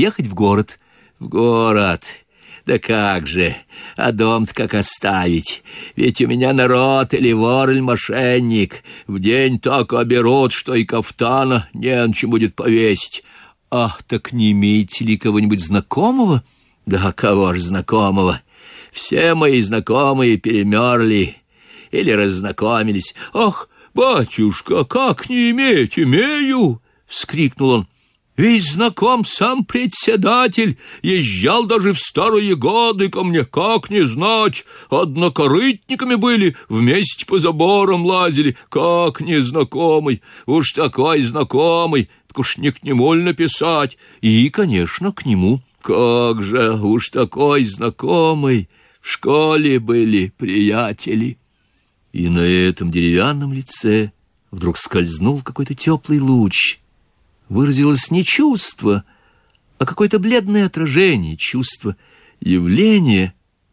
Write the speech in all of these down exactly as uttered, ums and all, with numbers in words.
ехать в город. В город? Да как же, а дом-то как оставить? Ведь у меня народ или вор, или мошенник. В день так оберут, что и кафтана не на чем будет повесить. Ах, так не имеете ли кого-нибудь знакомого? Да кого ж знакомого? Все мои знакомые перемерли или раззнакомились. Ах, батюшка, как не иметь? Имею! — вскрикнул он. Ведь знаком сам председатель, езжал даже в старые годы ко мне, как не знать, однокорытниками были, вместе по заборам лазили, как незнакомый, уж такой знакомый, так уж не к нему ли написать, и, конечно, к нему, как же, уж такой знакомый, в школе были приятели. И на этом деревянном лице вдруг скользнул какой-то теплый луч. Выразилось не чувство, а какое-то бледное отражение чувства. Явление,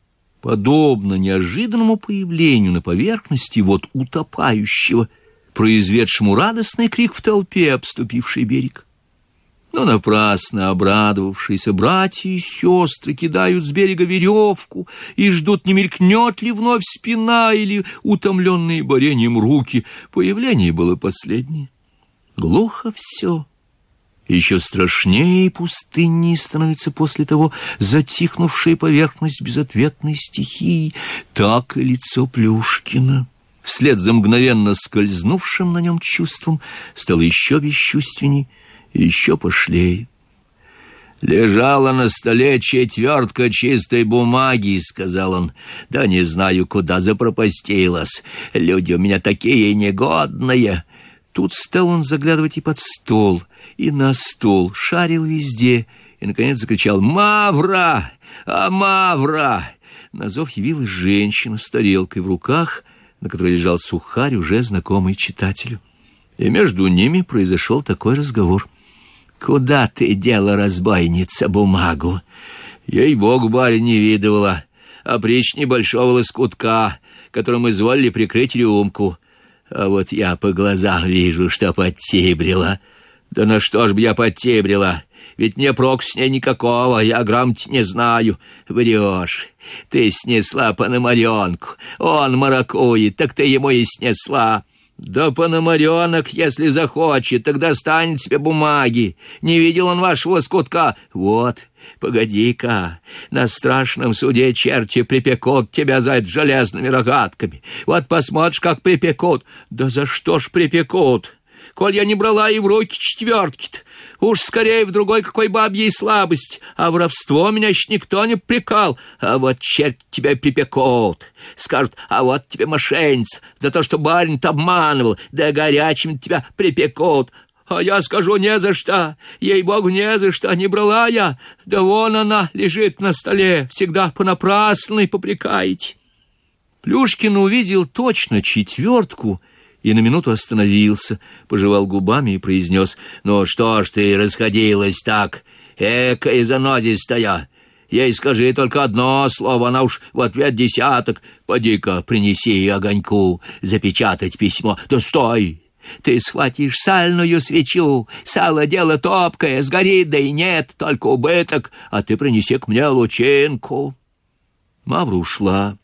подобно неожиданному появлению на поверхности вот утопающего, произведшему радостный крик в толпе, обступившей берег. Но напрасно обрадовавшиеся братья и сестры кидают с берега веревку и ждут, не мелькнет ли вновь спина или утомленные борением руки. Появление было последнее. Глухо все. Еще страшнее и пустыннее становится после того затихнувшая поверхность безответной стихии. Так и лицо Плюшкина, вслед за мгновенно скользнувшим на нем чувством, стало еще бесчувственней и еще пошлее. «Лежала на столе четвертка чистой бумаги», — сказал он. «Да не знаю, куда запропастилась. Люди у меня такие негодные». Тут стал он заглядывать и под стол, и на стол, шарил везде, и, наконец, закричал: «Мавра! А Мавра!» На зов явилась женщина с тарелкой в руках, на которой лежал сухарь, уже знакомый читателю. И между ними произошел такой разговор. «Куда ты дела, разбойница, бумагу?» «Ей-богу, барин, не видывала, а причь небольшого лоскутка, которым изволили прикрыть рюмку. А вот я по глазам вижу, что подтибрила». «Да на что ж бы я подтибрила? Ведь мне прок с ней никакого, я грамоте не знаю». «Врешь, ты снесла Пономаренку, он маракует, так ты ему и снесла». «Да Пономаренок, если захочет, тогда станет себе бумаги. Не видел он вашего лоскутка? Вот, погоди-ка, на страшном суде черти припекут тебя за это железными рогатками. Вот посмотришь, как припекут». «Да за что ж припекут? Коль я не брала и в руки четвертки-то, уж скорее в другой какой бабьей слабость, а воровство меня еще никто не прикал. А вот черт тебя припекут, скажут: а вот тебе мошенница, за то, что барин-то обманывал, да горячим тебя припекут». А я скажу: не за что, ей-богу, не за что, не брала я, да вон она лежит на столе, всегда понапрасной попрекаете. Плюшкин увидел точно четвертку и на минуту остановился, пожевал губами и произнес: «Ну что ж ты расходилась так, экая занозистая? Ей скажи только одно слово, она уж в ответ десяток. Поди-ка, принеси огоньку запечатать письмо». «Да стой! Ты схватишь сальную свечу, сало дело топкое, сгорит, да и нет, только убыток, а ты принеси к мне лучинку». Мавра ушла.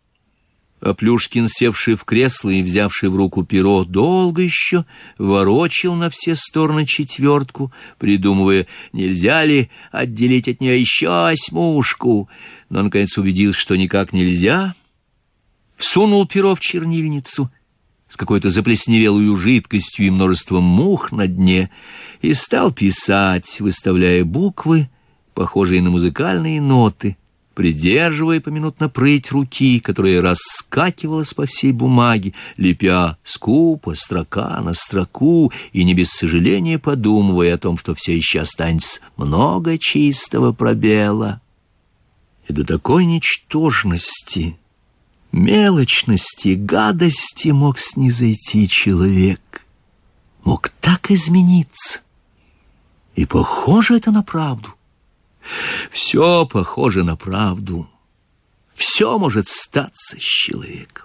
А Плюшкин, севший в кресло и взявший в руку перо, долго еще ворочил на все стороны четвертку, придумывая, нельзя ли отделить от нее еще осьмушку. Но, наконец, убедился, что никак нельзя. Всунул перо в чернильницу с какой-то заплесневелую жидкостью и множеством мух на дне и стал писать, выставляя буквы, похожие на музыкальные ноты, придерживая поминутно прыть руки, которая раскакивалась по всей бумаге, лепя скупо строка на строку и не без сожаления подумывая о том, что все еще останется много чистого пробела. И до такой ничтожности, мелочности, гадости мог снизойти человек, мог так измениться. И похоже это на правду. Все похоже на правду. Все может статься с человеком.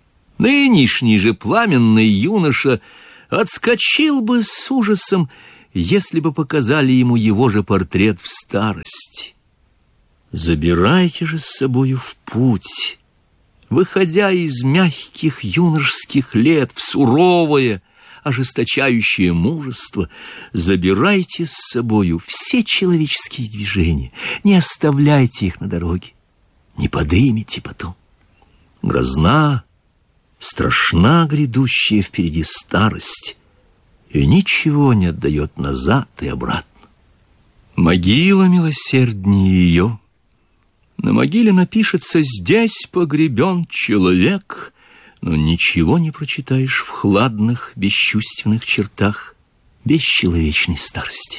Нынешний же пламенный юноша отскочил бы с ужасом если бы показали ему его же портрет в старости. Забирайте же с собою в путь, выходя из мягких юношеских лет в суровое, ожесточающее мужество, забирайте с собою все человеческие движения, не оставляйте их на дороге, не подымите потом. Грозна, страшна грядущая впереди старость, и ничего не отдает назад и обратно. Могила милосерднее ее. На могиле напишется: «Здесь погребен человек», но ничего не прочитаешь в хладных, бесчувственных чертах бесчеловечной старости.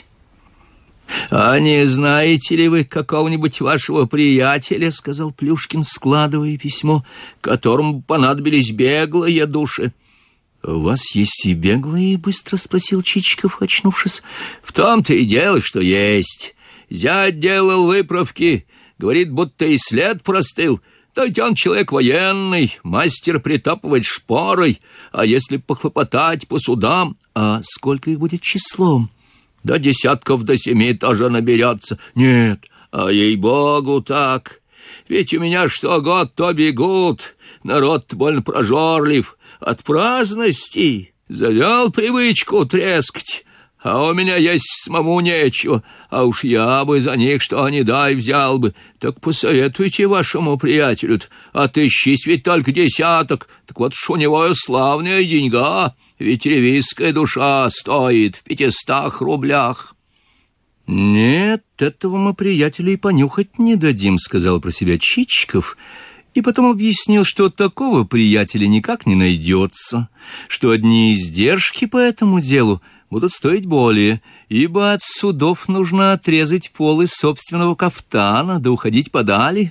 «А не знаете ли вы какого-нибудь вашего приятеля, — сказал Плюшкин, складывая письмо, — которому понадобились беглые души?» «У вас есть и беглые?» — быстро спросил Чичиков, очнувшись. «В том-то и дело, что есть. Зять делал выправки, говорит, будто и след простыл. Да ведь он человек военный, мастер притопывать шпорой, а если похлопотать по судам...» «А сколько их будет числом?» «Да десятков до семи тоже наберется». «Нет, а ей-богу так. Ведь у меня что год, то бегут. Народ больно прожорлив. От праздности завел привычку трескать. А у меня есть самому нечего, а уж я бы за них что ни дай взял бы. Так посоветуйте вашему приятелю, отыщись ведь только десяток, так вот ж у него славная деньга, ведь ревизская душа стоит в пятистах рублях». «Нет, этого мы приятелю и понюхать не дадим», — сказал про себя Чичиков, и потом объяснил, что такого приятеля никак не найдется, что одни издержки по этому делу будут стоить более, ибо от судов нужно отрезать полы собственного кафтана да уходить подали.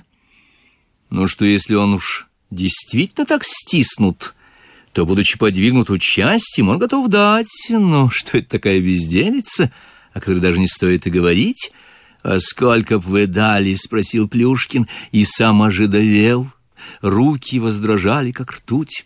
Ну что, если он уж действительно так стиснут, то, будучи подвигнут участием, он готов дать. Но что это такая безделица, о которой даже не стоит и говорить? «А сколько б вы дали?» — спросил Плюшкин, и сам ожидовел. Руки воздрожали, как ртуть.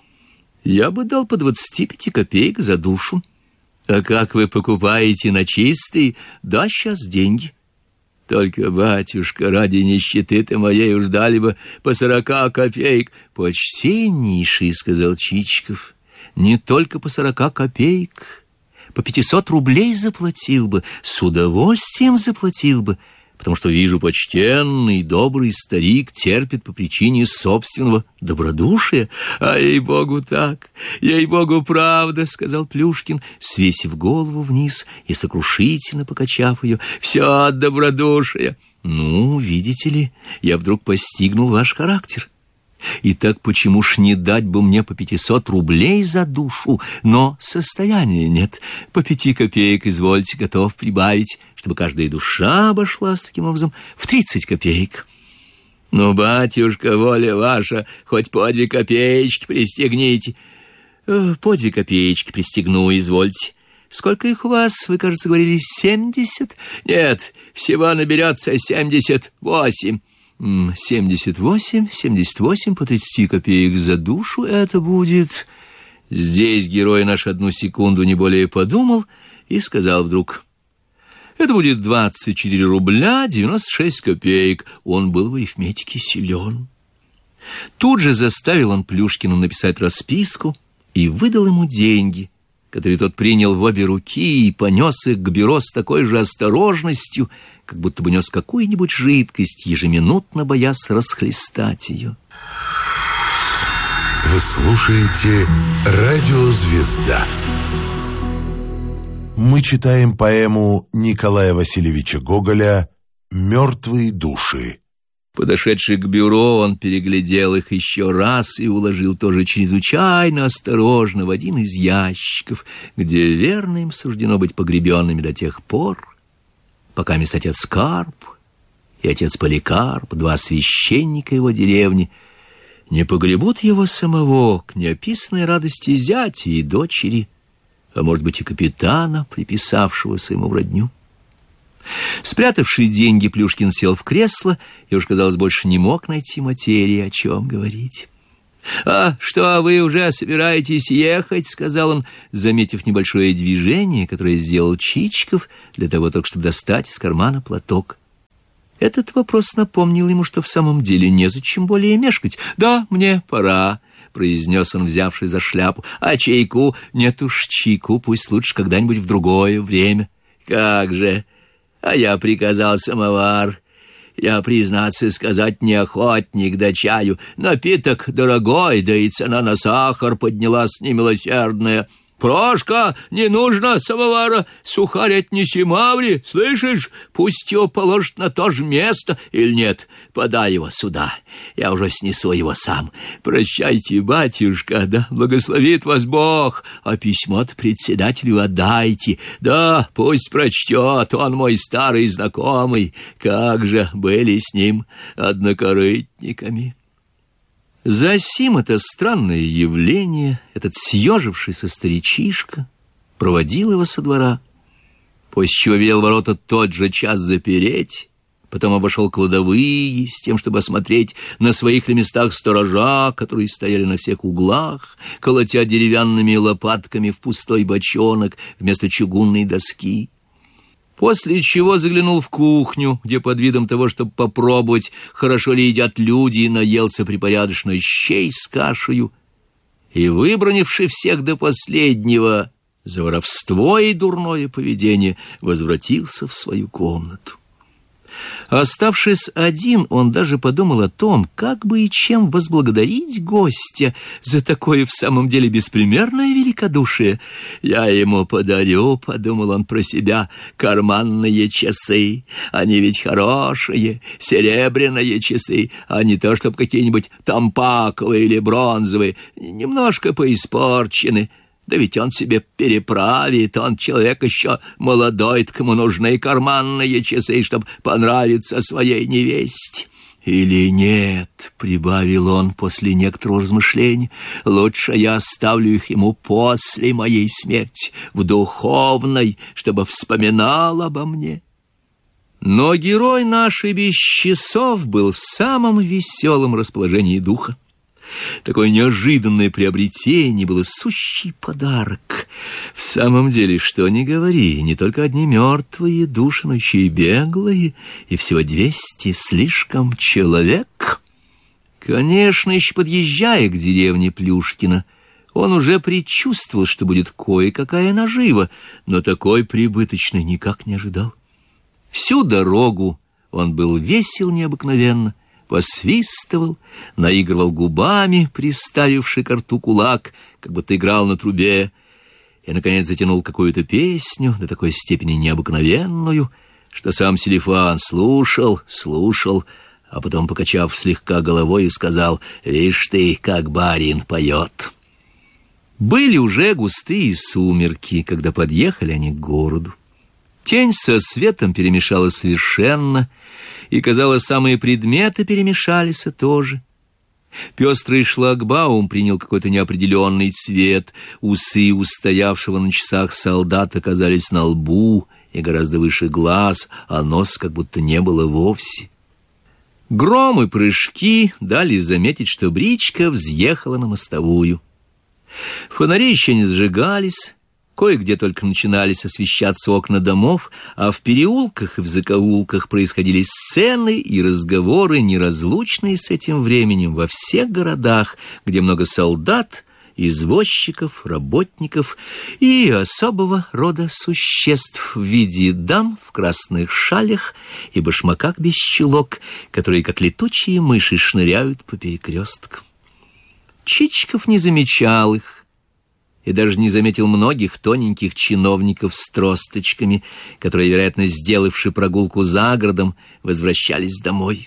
«Я бы дал по двадцати пяти копеек за душу». «А как вы покупаете на чистый?» «Да, сейчас деньги». «Только, батюшка, ради нищеты-то моей уж дали бы по сорока копеек». «Почтеннейший, — сказал Чичиков, — не только по сорока копеек, по пятисот рублей заплатил бы, с удовольствием заплатил бы, потому что, вижу, почтенный, добрый старик терпит по причине собственного добродушия». «А ей-богу так, ей-богу правда, — сказал Плюшкин, свесив голову вниз и сокрушительно покачав ее, — все от добродушия». «Ну, видите ли, я вдруг постигнул ваш характер. И так почему ж не дать бы мне по пятисот рублей за душу? Но состояния нет. По пяти копеек, извольте, готов прибавить, чтобы каждая душа обошлась таким образом в тридцать копеек». «Ну, батюшка, воля ваша, хоть по две копеечки пристегните». «Э, по две копеечки пристегну, извольте. Сколько их у вас? Вы, кажется, говорили семьдесят?» «Нет, всего наберется семьдесят восемь». «Семьдесят восемь, семьдесят восемь по тридцати копеек за душу, это будет...» Здесь герой наш одну секунду не более подумал и сказал вдруг: «Это будет двадцать четыре рубля девяносто шесть копеек». Он был в арифметике силен. Тут же заставил он Плюшкина написать расписку и выдал ему деньги, которые тот принял в обе руки и понес их к бюро с такой же осторожностью, как будто бы нес какую-нибудь жидкость, ежеминутно боясь расхлестать ее. Вы слушаете «Радио Звезда». Мы читаем поэму Николая Васильевича Гоголя «Мертвые души». Подошедший к бюро, он переглядел их еще раз и уложил тоже чрезвычайно осторожно в один из ящиков, где верно им суждено быть погребенными до тех пор, пока мисс отец Карп и отец Поликарп, два священника его деревни, не погребут его самого к неописанной радости зятя и дочери, а может быть и капитана, приписавшегося ему в родню. Спрятавший деньги, Плюшкин сел в кресло и уж, казалось, больше не мог найти материи, о чем говорить. «А что, вы уже собираетесь ехать?» — сказал он, заметив небольшое движение, которое сделал Чичиков для того, только чтобы достать из кармана платок. Этот вопрос напомнил ему, что в самом деле незачем более мешкать. «Да, мне пора», — произнес он, взявший за шляпу. «А чайку? Нет уж, чайку пусть лучше когда-нибудь в другое время». «Как же! А я приказал самовар. Я, признаться сказать, не охотник до чаю. Напиток дорогой, да и цена на сахар поднялась немилосердная. Прошка, не нужно самовара, сухарь отнеси Мавре, слышишь? Пусть его положат на то же место. Или нет, подай его сюда, я уже снесу его сам. Прощайте, батюшка, да благословит вас Бог, а письмо-то председателю отдайте. Да, пусть прочтет, он мой старый знакомый, как же были с ним однокорытниками». Засим это странное явление, этот съежившийся старичишка, проводил его со двора, после чего велел ворота тот же час запереть, потом обошел кладовые с тем, чтобы осмотреть на своих ли местах сторожа, которые стояли на всех углах, колотя деревянными лопатками в пустой бочонок вместо чугунной доски. После чего заглянул в кухню, где под видом того, чтобы попробовать, хорошо ли едят люди, наелся припорядочно щей с кашею и, выбранивши всех до последнего за воровство и дурное поведение, возвратился в свою комнату. Оставшись один, он даже подумал о том, как бы и чем возблагодарить гостя за такое в самом деле беспримерное великодушие. «Я ему подарю, — подумал он про себя, — карманные часы. Они ведь хорошие, серебряные часы, а не то, чтобы какие-нибудь тампаковые или бронзовые, немножко поиспорчены. Да ведь он себе переправит, он человек еще молодой, кому нужны карманные часы, чтобы понравиться своей невесте. Или нет, — прибавил он после некоторого размышления, — лучше я оставлю их ему после моей смерти, в духовной, чтобы вспоминал обо мне». Но герой наш и без часов был в самом веселом расположении духа. Такое неожиданное приобретение было сущий подарок. В самом деле, что ни говори, не только одни мертвые души, но еще и беглые, и всего двести слишком человек. Конечно, еще подъезжая к деревне Плюшкина, он уже предчувствовал, что будет кое-какая нажива, но такой прибыточной никак не ожидал. Всю дорогу он был весел необыкновенно, посвистывал, наигрывал губами, приставивший ко рту кулак, как будто играл на трубе, и, наконец, затянул какую-то песню до такой степени необыкновенную, что сам Селифан слушал, слушал, а потом, покачав слегка головой, и сказал: «Вишь ты, как барин поет». Были уже густые сумерки, когда подъехали они к городу. Тень со светом перемешалась совершенно, и, казалось, самые предметы перемешались тоже. Пестрый шлагбаум принял какой-то неопределенный цвет, усы устоявшего на часах солдата оказались на лбу и гораздо выше глаз, а нос как будто не было вовсе. Гром и прыжки дали заметить, что бричка взъехала на мостовую. Фонари еще не зажигались, кое-где только начинались освещаться окна домов, а в переулках и в закоулках происходили сцены и разговоры, неразлучные с этим временем во всех городах, где много солдат, извозчиков, работников и особого рода существ в виде дам в красных шалях и башмаках без чулок, которые, как летучие мыши, шныряют по перекресткам. Чичиков не замечал их и даже не заметил многих тоненьких чиновников с тросточками, которые, вероятно, сделавши прогулку за городом, возвращались домой.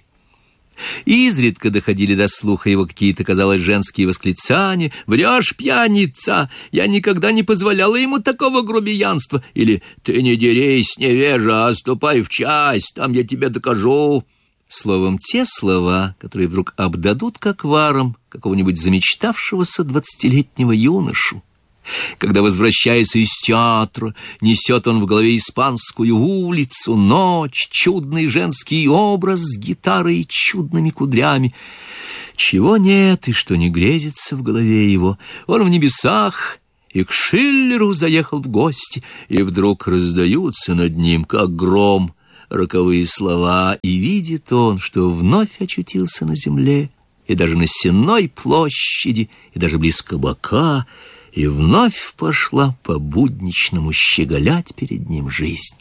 И изредка доходили до слуха его какие-то, казалось, женские восклицания: «Врешь, пьяница! Я никогда не позволяла ему такого грубиянства!» Или «Ты не дерись, невежа, а ступай в часть, там я тебе докажу!» Словом, те слова, которые вдруг обдадут как варом какого-нибудь замечтавшегося двадцатилетнего юношу, когда, возвращаясь из театра, несет он в голове испанскую улицу, ночь, чудный женский образ с гитарой и чудными кудрями. чего нет и что не грезится в голове его. Он в небесах и к Шиллеру заехал в гости, и вдруг раздаются над ним, как гром, роковые слова, и видит он, что вновь очутился на земле, и даже на Сенной площади, и даже близ кабака, и вновь пошла по-будничному щеголять перед ним жизнь.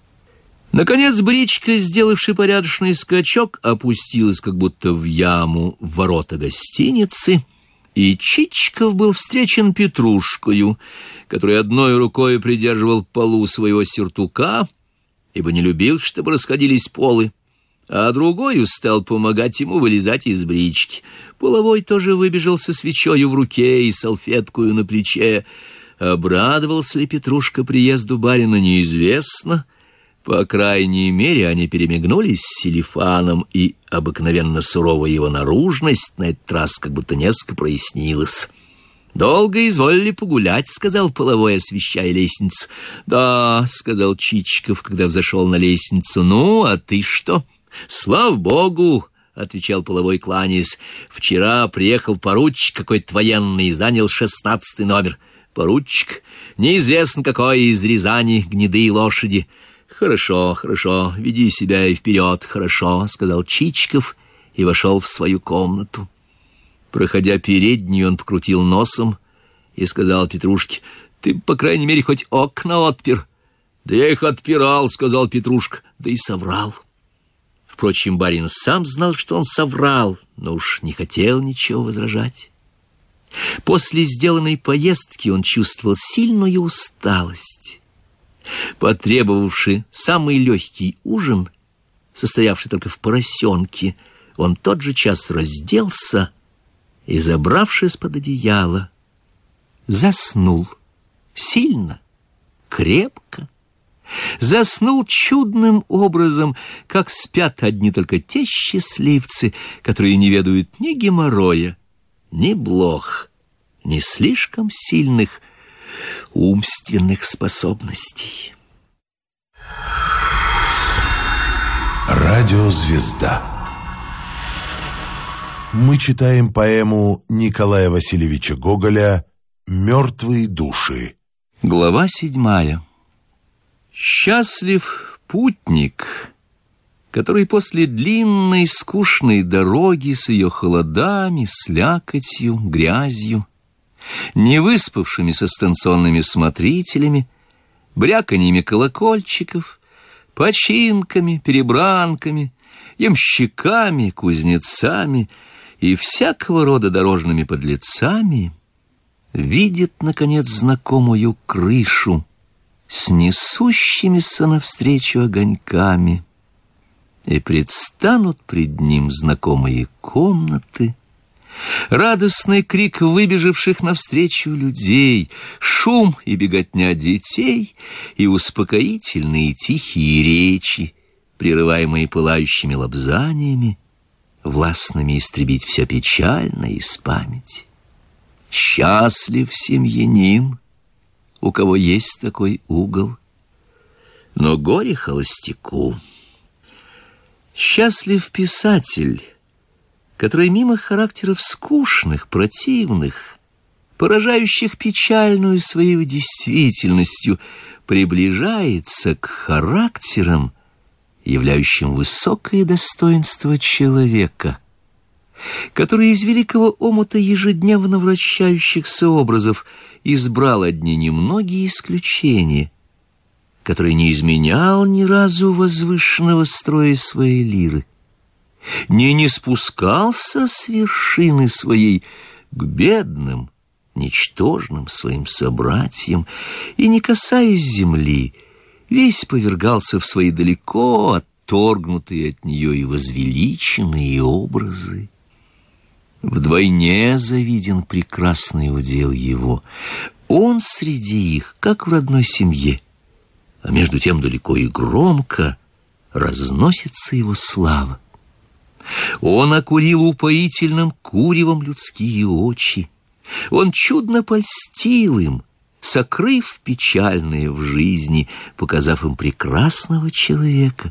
Наконец бричка, сделавши порядочный скачок, опустилась как будто в яму в ворота гостиницы, и Чичиков был встречен Петрушкою, который одной рукой придерживал полу своего сюртука, ибо не любил, чтобы расходились полы, а другою стал помогать ему вылезать из брички. Половой тоже выбежал со свечою в руке и салфеткою на плече. Обрадовался ли Петрушка приезду барина, неизвестно. По крайней мере, они перемигнулись с Селифаном, и обыкновенно суровая его наружность на этот раз как будто несколько прояснилась. «Долго изволили погулять», — сказал Половой, освещая лестницу. «Да», — сказал Чичиков, когда взошел на лестницу. «Ну, а ты что?» «Слава Богу», — отвечал Половой, кланяясь. «Вчера приехал поручик какой-то военный и занял шестнадцатый номер». «Поручик? Неизвестно какой, из Рязани, гнедые лошади». «Хорошо, хорошо, веди себя и вперед, хорошо», — сказал Чичиков и вошел в свою комнату. Проходя переднюю, он покрутил носом и сказал Петрушке: «Ты, по крайней мере, хоть окна отпер». «Да я их отпирал», — сказал Петрушка, да и соврал. Впрочем, барин сам знал, что он соврал, но уж не хотел ничего возражать. После сделанной поездки он чувствовал сильную усталость. Потребовавший самый легкий ужин, состоявший только в поросенке, он тот же час разделся и, забравшись под одеяло, заснул сильно, крепко. Заснул чудным образом, как спят одни только те счастливцы, которые не ведают ни геморроя, ни блох, ни слишком сильных умственных способностей. Радиозвезда. Мы читаем поэму Николая Васильевича Гоголя «Мертвые души». Глава седьмая. Счастлив путник, который после длинной скучной дороги с ее холодами, слякотью, грязью, невыспавшимися станционными смотрителями, бряканьями колокольчиков, починками, перебранками, ямщиками, кузнецами и всякого рода дорожными подлецами, видит, наконец, знакомую крышу с несущимися навстречу огоньками, и предстанут пред ним знакомые комнаты, радостный крик выбежавших навстречу людей, шум и беготня детей и успокоительные тихие речи, прерываемые пылающими лобзаниями, властными истребить все печальное из памяти. Счастлив семьянин, у кого есть такой угол, но горе холостяку. Счастлив писатель, который мимо характеров скучных, противных, поражающих печальную своей действительностью, приближается к характерам, являющим высокое достоинство человека, который из великого омута ежедневно вращающихся образов избрал одни немногие исключения, который не изменял ни разу возвышенного строя своей лиры, не не спускался с вершины своей к бедным, ничтожным своим собратьям, и, не касаясь земли, весь повергался в свои далеко отторгнутые от нее и возвеличенные образы. Вдвойне завиден прекрасный удел его. Он среди их, как в родной семье, а между тем далеко и громко разносится его слава. Он окурил упоительным куревом людские очи. Он чудно польстил им, сокрыв печальное в жизни, показав им прекрасного человека,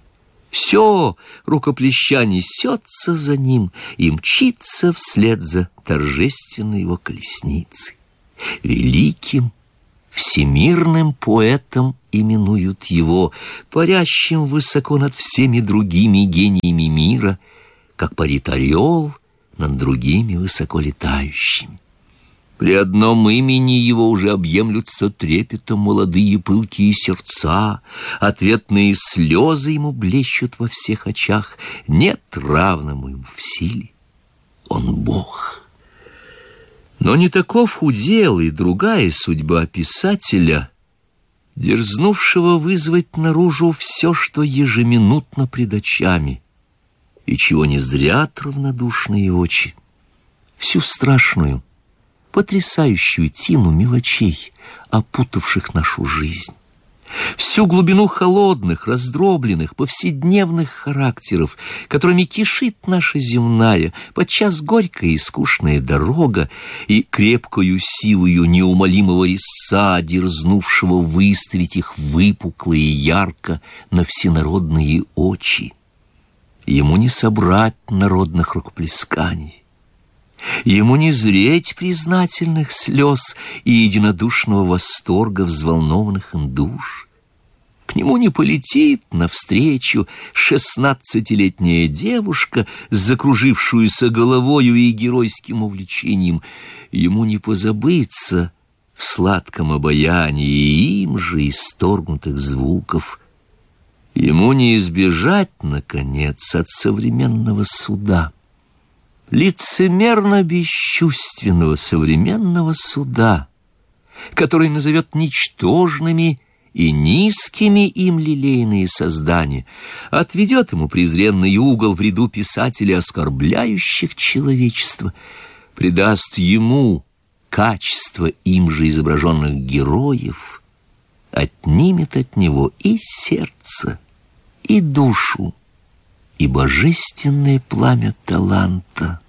Все рукоплеща несется за ним и мчится вслед за торжественной его колесницей. Великим, всемирным поэтом именуют его, парящим высоко над всеми другими гениями мира, как парит орел над другими высоко летающими. При одном имени его уже объемлются трепетом молодые пылкие сердца, ответные слезы ему блещут во всех очах, нет равному ему в силе. Он Бог. Но не таков удел и другая судьба писателя, дерзнувшего вызвать наружу все, что ежеминутно пред очами, и чего не зрят равнодушные очи, всю страшную, потрясающую тину мелочей, опутавших нашу жизнь, всю глубину холодных, раздробленных, повседневных характеров, которыми кишит наша земная, подчас горькая и скучная дорога, и крепкою силою неумолимого резца, дерзнувшего выставить их выпукло и ярко на всенародные очи. Ему не собрать народных рукоплесканий, ему не зреть признательных слез и единодушного восторга взволнованных им душ. К нему не полетит навстречу шестнадцатилетняя девушка с закружившуюся головою и геройским увлечением. Ему не позабыться в сладком обаянии им же исторгнутых звуков. Ему не избежать, наконец, от современного суда, лицемерно-бесчувственного современного суда, который назовет ничтожными и низкими им лелейные создания, отведет ему презренный угол в ряду писателей, оскорбляющих человечество, придаст ему качество им же изображенных героев, отнимет от него и сердце, и душу, и божественное пламя таланта.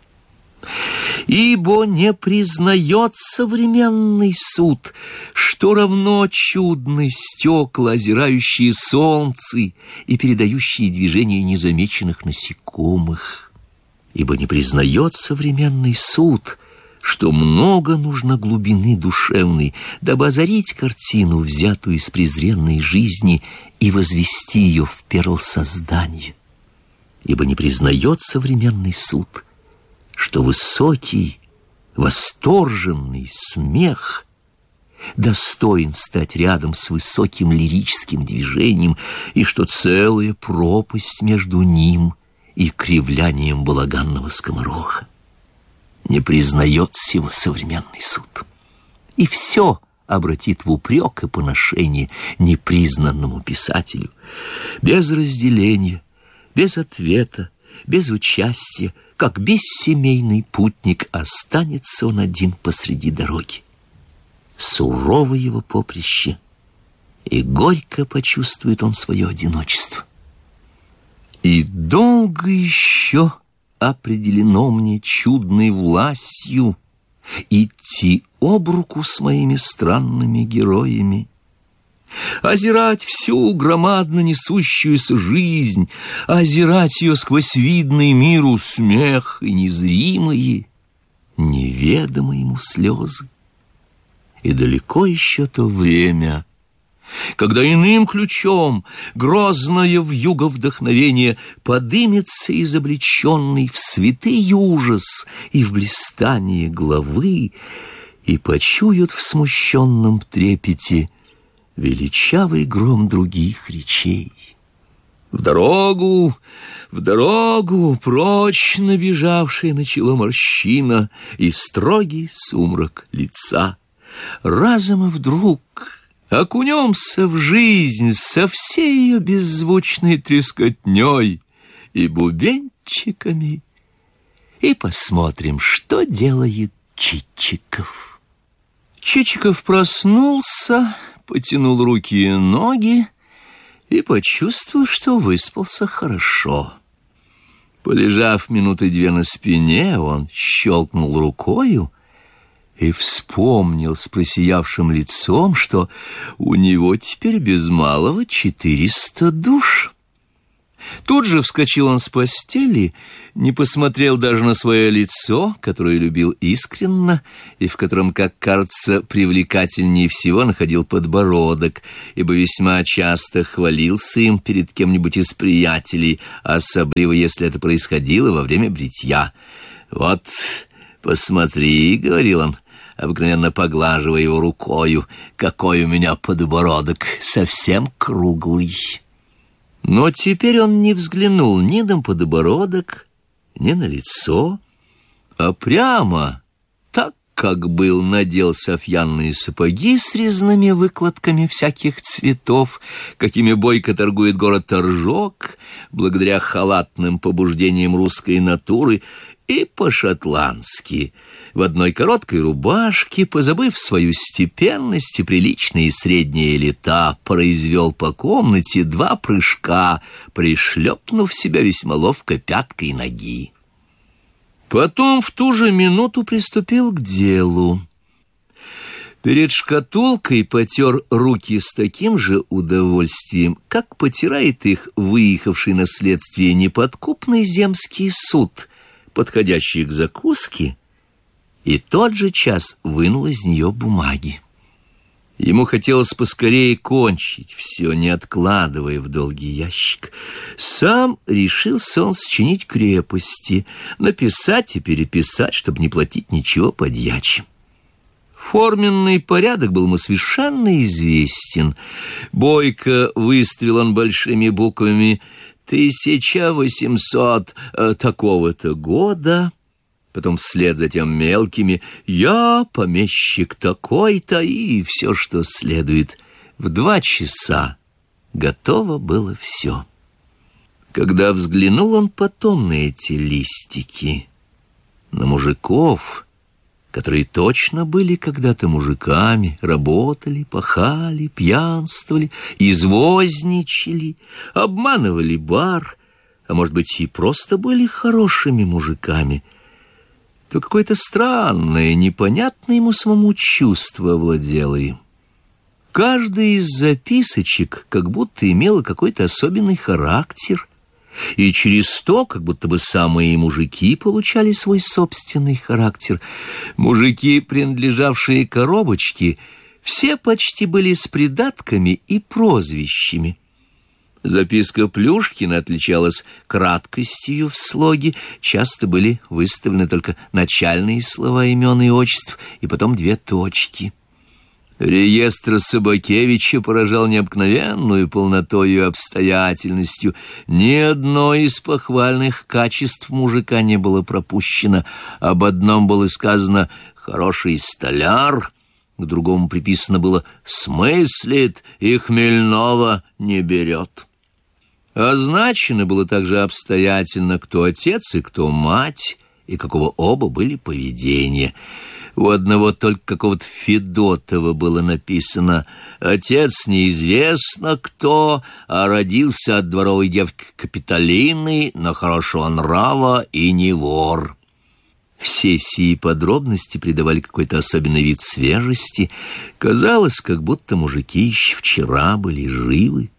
Ибо не признает современный суд, что равно чудны стекла, озирающие солнце и передающие движения незамеченных насекомых. Ибо не признает современный суд, что много нужно глубины душевной, дабы озарить картину, взятую из презренной жизни, и возвести ее в перл создания. Ибо не признает современный суд, что высокий, восторженный смех достоин стать рядом с высоким лирическим движением, и что целая пропасть между ним и кривлянием балаганного скомороха. Не признает сего современный суд, и все обратит в упрек и поношение непризнанному писателю, без разделения, без ответа, без участия, как бессемейный путник останется он один посреди дороги. Сурово его поприще, и горько почувствует он свое одиночество. И долго еще определено мне чудной властью идти об руку с моими странными героями, озирать всю громадно несущуюся жизнь, озирать ее сквозь видный миру смех и незримые, неведомые ему слезы. И далеко еще то время, когда иным ключом грозное вьюга вдохновения подымется изобличенный в святый ужас и в блистании главы, и почуют в смущенном трепете величавый гром других речей. В дорогу, в дорогу, прочь набежавшая на чело морщина и строгий сумрак лица. Разом и вдруг окунемся в жизнь со всей ее беззвучной трескотней и бубенчиками и посмотрим, что делает Чичиков. Чичиков проснулся, потянул руки и ноги и почувствовал, что выспался хорошо. Полежав минуты две на спине, он щелкнул рукою и вспомнил с просиявшим лицом, что у него теперь без малого четыреста душ. Тут же вскочил он с постели, не посмотрел даже на свое лицо, которое любил искренно, и в котором, как кажется, привлекательнее всего находил подбородок, ибо весьма часто хвалился им перед кем-нибудь из приятелей, особенно если это происходило во время бритья. «Вот, посмотри», — говорил он, обыкновенно поглаживая его рукою, — «какой у меня подбородок, совсем круглый». Но теперь он не взглянул ни на подбородок, ни на лицо, а прямо, так как был, надел сафьянные сапоги с резными выкладками всяких цветов, какими бойко торгует город Торжок, благодаря халатным побуждениям русской натуры, и по-шотландски, в одной короткой рубашке, позабыв свою степенность и приличные средние лета, произвел по комнате два прыжка, пришлепнув себя весьма ловко пяткой ноги. Потом в ту же минуту приступил к делу. Перед шкатулкой потер руки с таким же удовольствием, как потирает их выехавший на следствие неподкупный земский суд, подходящий к закуске, и тот же час вынул из нее бумаги. Ему хотелось поскорее кончить все, не откладывая в долгий ящик. Сам решился он сочинить крепости, написать и переписать, чтобы не платить ничего подьячим. Форменный порядок был ему совершенно известен. Бойко выставил он большими буквами «тысяча восемьсот такого-то года», потом вслед за тем мелкими «я помещик такой-то» и все, что следует. В два часа готово было все. Когда взглянул он потом на эти листики, на мужиков, которые точно были когда-то мужиками, работали, пахали, пьянствовали, извозничали, обманывали бар, а может быть и просто были хорошими мужиками, то какое-то странное, непонятное ему самому чувство овладело им. Каждая из записочек как будто имела какой-то особенный характер, и через то, как будто бы самые мужики получали свой собственный характер. Мужики, принадлежавшие коробочке, все почти были с придатками и прозвищами. Записка Плюшкина отличалась краткостью в слоге, часто были выставлены только начальные слова имен и отчеств, и потом две точки. Реестр Собакевича поражал необыкновенную полнотой и обстоятельностью. Ни одно из похвальных качеств мужика не было пропущено. Об одном было сказано «хороший столяр», к другому приписано было «смыслит и хмельного не берет». Означено было также обстоятельно, кто отец и кто мать, и какого оба были поведения. У одного только какого-то Федотова было написано «Отец неизвестно кто, а родился от дворовой девки Капитолины, но хорошего нрава и не вор». Все сии подробности придавали какой-то особенный вид свежести. Казалось, как будто мужики еще вчера были живы.